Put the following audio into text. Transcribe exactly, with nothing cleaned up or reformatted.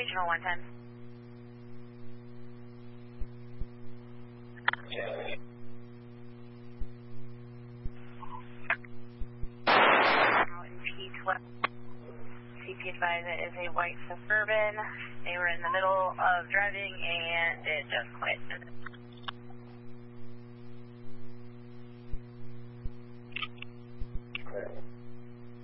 Regional one ten. Out in P twelve. C P advised it is a white Suburban. They were in the middle of driving and it just quit. Okay.